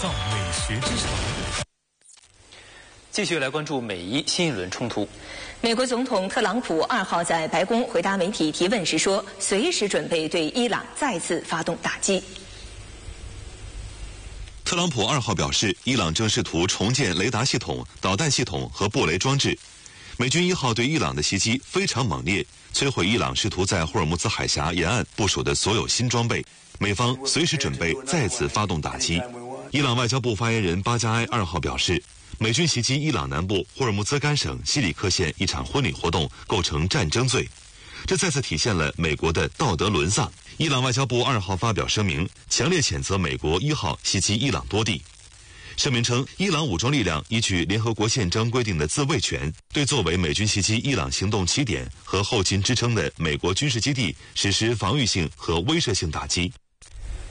造美学之城。 继续来关注美伊新一轮冲突。 美国总统特朗普2号在白宫回答媒体提问时说，随时准备对伊朗再次发动打击。 特朗普2号表示，伊朗正试图重建雷达系统、导弹系统和布雷装置。美军1号对伊朗的袭击非常猛烈，摧毁伊朗试图在霍尔木兹海峡沿岸部署的所有新装备。美方随时准备再次发动打击。伊朗外交部发言人巴加埃2号表示，美军袭击伊朗南部霍尔木兹干省西里克县一场婚礼活动构成战争罪，这再次体现了美国的道德沦丧。伊朗外交部2号发表声明，强烈谴责美国1号袭击伊朗多地。声明称，伊朗武装力量依据联合国宪章规定的自卫权，对作为美军袭击伊朗行动起点和后勤支撑的美国军事基地实施防御性和威慑性打击。